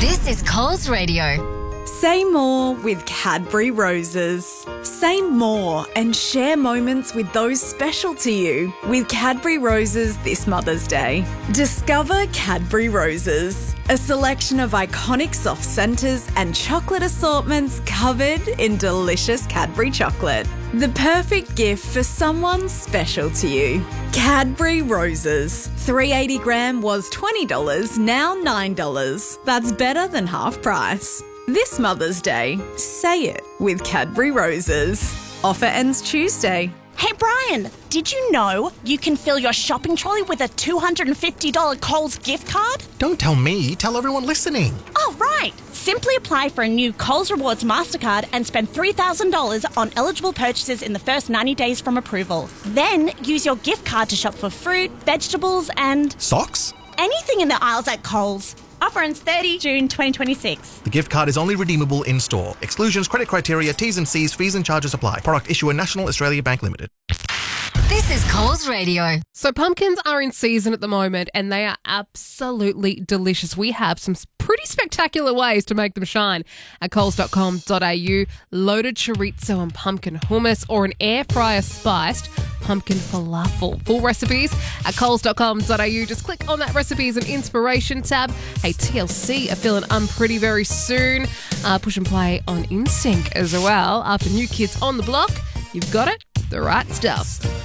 This is Coles Radio. Say more with Cadbury Roses. Say more and share moments with those special to you with Cadbury Roses this Mother's Day. Discover Cadbury Roses, a selection of iconic soft centres and chocolate assortments covered in delicious Cadbury chocolate. The perfect gift for someone special to you. Cadbury Roses. 380 gram was $20, now $9. That's better than half price. This Mother's Day, say it with Cadbury Roses. Offer ends Tuesday. Hey Brian, did you know you can fill your shopping trolley with a $250 Coles gift card? Don't tell me, tell everyone listening. Oh, right. Simply apply for a new Coles Rewards MasterCard and spend $3,000 on eligible purchases in the first 90 days from approval. Then use your gift card to shop for fruit, vegetables and... Socks? anything in the aisles at Coles. Offer ends 30 June 2026. The gift card is only redeemable in-store. Exclusions, credit criteria, T's and C's, fees and charges apply. Product issuer National Australia Bank Limited. This is Coles Radio. So pumpkins are in season at the moment and they are absolutely delicious. We have some pretty spectacular ways to make them shine at coles.com.au. Loaded chorizo and pumpkin hummus or an air fryer spiced pumpkin falafel. Full recipes at coles.com.au. Just click on that recipes and inspiration tab. Hey, TLC are feeling unpretty very soon. Push and play on InSync as well. After New Kids on the Block, you've got it, the right stuff.